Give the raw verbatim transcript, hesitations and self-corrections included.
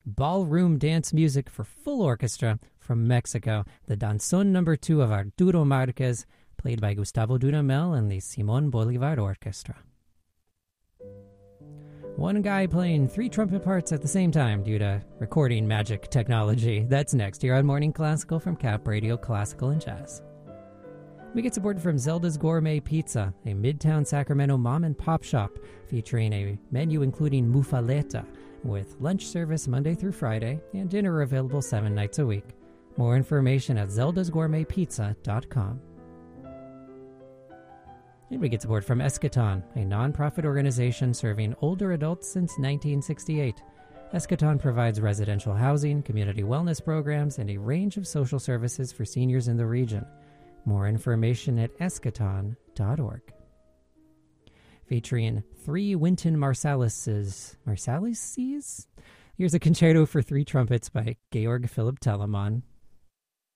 ballroom dance music for full orchestra from Mexico, the Danzón number two of Arturo Márquez, played by Gustavo Dudamel and the Simón Bolívar Orchestra. One guy playing three trumpet parts at the same time due to recording magic technology. That's next here on Morning Classical from Cap Radio Classical and Jazz. We get support from Zelda's Gourmet Pizza, a Midtown Sacramento mom and pop shop featuring a menu including muffaletta, with lunch service Monday through Friday and dinner available seven nights a week. More information at zeldas gourmet pizza dot com. And we get support from Eschaton, a nonprofit organization serving older adults since nineteen sixty-eight. Eschaton provides residential housing, community wellness programs, and a range of social services for seniors in the region. More information at eschaton dot org. Featuring three Wynton Marsalises. Marsalises? Here's a concerto for three trumpets by Georg Philipp Telemann.